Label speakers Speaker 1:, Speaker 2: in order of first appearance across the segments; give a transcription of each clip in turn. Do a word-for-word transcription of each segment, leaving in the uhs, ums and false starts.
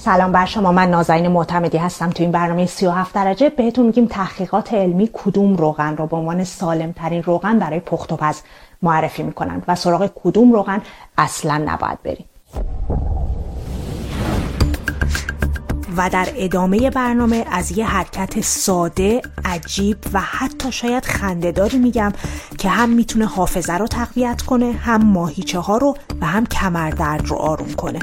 Speaker 1: سلام بر شما، من نازنین معتمدی هستم. تو این برنامه سی و هفت درجه بهتون میگیم تحقیقات علمی کدوم روغن رو به عنوان سالم ترین روغن برای پخت و پز معرفی میکنن و سراغ کدوم روغن اصلا نباید بریم. و در ادامه برنامه از یه حرکت ساده، عجیب و حتی شاید خنده‌داری میگم که هم میتونه حافظه رو تقویت کنه، هم ماهیچه ها رو و هم کمردرد رو آروم کنه.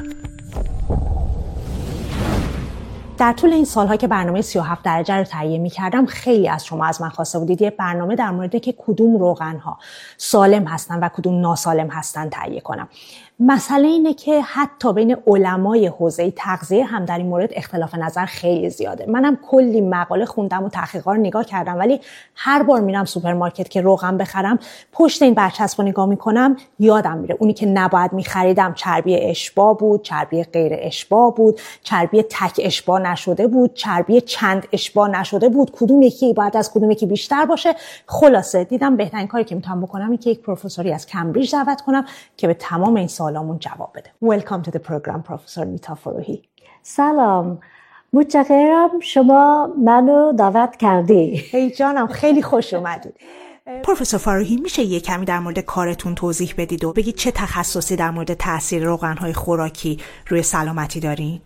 Speaker 1: در طول این سالها که برنامه سی و هفت درجه رو تهیه می‌کردم، خیلی از شما از من خواسته بودید یه برنامه در مورد که کدوم روغن‌ها سالم هستن و کدوم ناسالم هستن تهیه کنم. مسئله اینه که حتی بین علمای حوزه تغذیه هم در این مورد اختلاف نظر خیلی زیاده. منم کلی مقاله خوندم و تحقیقات رو نگاه کردم، ولی هر بار میرم سوپرمارکت که روغن بخرم، پشت این برچسب رو نگاه میکنم، یادم میره اونی که نباید میخریدم چربی اشباع بود، چربی غیر اشباع بود، چربی تک اشباع نشده بود، چربی چند اشباع نشده بود، کدوم یکی باید از کدوم یکی بیشتر باشه. خلاصه دیدم بهترین کاری که میتونم بکنم اینه که یک پروفسوری از کمبریج دعوت کنم که به تمام این سوالامون جواب بده. Welcome to the program, پروفسور نیتا فروهی.
Speaker 2: سلام، متشکرم شما منو دعوت کردی.
Speaker 1: هی جانم، خیلی خوش اومدید. پروفسور فروهی، میشه یه کمی در مورد کارتون توضیح بدید و بگید چه تخصصی در مورد تاثیر روغن‌های خوراکی روی سلامتی دارین؟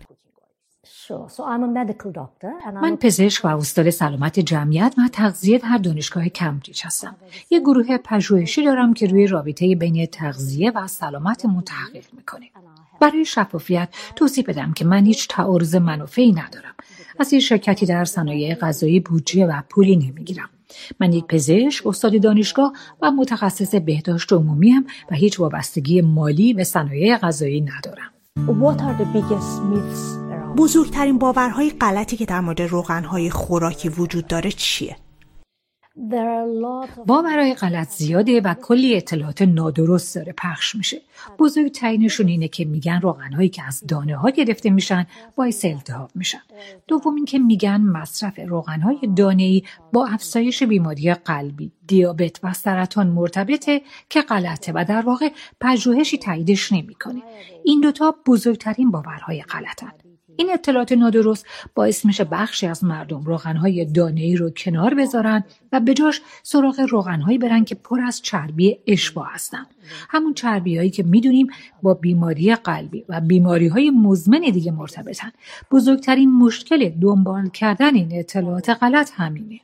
Speaker 3: من پزشک و استاد سلامت جمعیت و تغذیه در دانشگاه کمبریج هستم. یه گروه پژوهشی دارم که روی رابطه بین تغذیه و سلامتمون تحقیق میکنه. برای شفافیت توضیح بدم که من هیچ تعارض منافعی ندارم. از هیچ شرکتی در صنایع غذایی بودجه و پولی نمیگیرم. من یک پزشک، استاد دانشگاه و متخصص بهداشت عمومی ام و هیچ وابستگی مالی به صنایع غذایی ندارم.
Speaker 1: What are the biggest myths? بزرگترین باورهای غلطی که در مورد روغن‌های خوراکی وجود داره چیه؟
Speaker 3: باورهای غلط زیاده و کلی اطلاعات نادرست داره پخش میشه. بزرگترینشون اینه که میگن روغن‌هایی که از دانه‌ها گرفته میشن باعث التهاب میشن. دوم این که میگن مصرف روغن‌های دانه‌ای با افزایش بیماری قلبی، دیابت و سرطان مرتبطه که غلطه و در واقع پژوهشی تاییدش نمیکنه. این دوتا بزرگترین باورهای غلطن. این اطلاعات نادرست باعث میشه بخشی از مردم روغن‌های دانه‌ای رو کنار بذارن و به جاش سراغ روغن‌هایی برن که پر از چربی اشباع هستن. همون چربی‌هایی که میدونیم با بیماری قلبی و بیماری‌های مزمن دیگه مرتبطن. بزرگترین مشکل دنبال کردن این اطلاعات غلط همینه.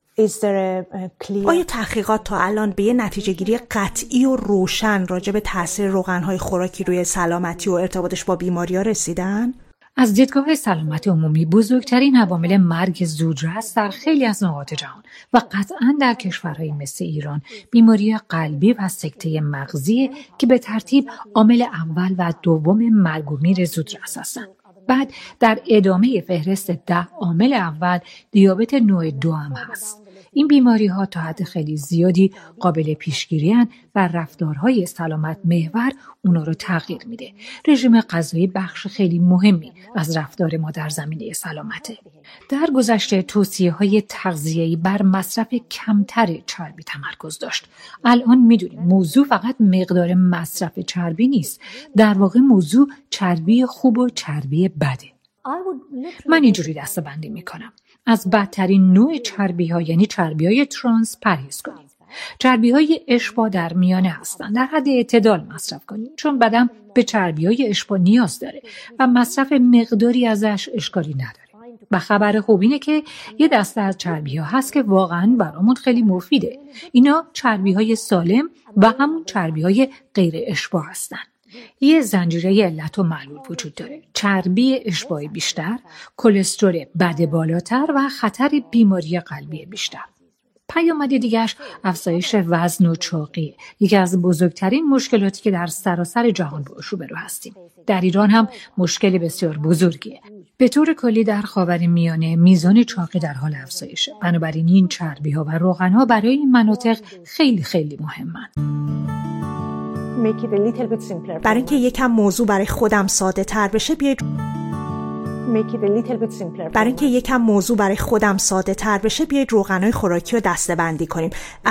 Speaker 1: آیا تحقیقات تا الان به یه نتیجه گیری قطعی و روشن راجع به تاثیر روغن‌های خوراکی روی سلامتی و ارتباطش با بیماری‌ها رسیدن؟
Speaker 3: از دیدگاه سلامت عمومی بزرگترین عوامل مرگ زودرس در خیلی از نقاط جهان و قطعاً در کشورهای مثل ایران بیماری قلبی و سکته مغزی که به ترتیب عامل اول و دوم مرگ و میر زودرس هستند. بعد در ادامه فهرست ده عامل اول دیابت نوع دو هم هست. این بیماری ها تا حد خیلی زیادی قابل پیشگیری هستند و رفتارهای سلامت محور اونا رو تغییر میده. رژیم غذایی بخش خیلی مهمی از رفتار ما در زمینه سلامته. در گذشته توصیه های تغذیه‌ای بر مصرف کمتر چربی تمرکز داشت. الان میدونیم موضوع فقط مقدار مصرف چربی نیست. در واقع موضوع چربی خوب و چربی بده. من اینجوری دسته‌بندی میکنم. از بدترین نوع چربی ها یعنی چربی های ترانس پرهیز کنیم. چربی های اشباع در میانه هستن. در حد اعتدال مصرف کنیم چون بدن به چربی های اشباع نیاز داره و مصرف مقداری ازش اشکالی نداره. و خبر خوب اینه که یه دسته از چربی ها هست که واقعا برامون خیلی مفیده. اینا چربی های سالم و همون چربی های غیر اشباع هستن. یه زنجیره علت و معلول وجود داره. چربی اشباع بیشتر، کلسترول بد بالاتر و خطر بیماری قلبی بیشتر. پیامد دیگرش افزایش وزن و چاقی، یکی از بزرگترین مشکلاتی که در سراسر جهان باهاش روبرو هستیم. در ایران هم مشکل بسیار بزرگیه. به طور کلی در خاورمیانه میزان چاقی در حال افزایشه. بنابراین این چربی‌ها و روغن‌ها برای این مناطق خیلی خیلی مهمن.
Speaker 1: برای اینکه یکم موضوع برای خودم ساده تر بشه بیاید برای اینکه یکم موضوع برای خودم ساده تر بشه بیاید روغن‌های خوراکی رو دسته‌بندی کنیم.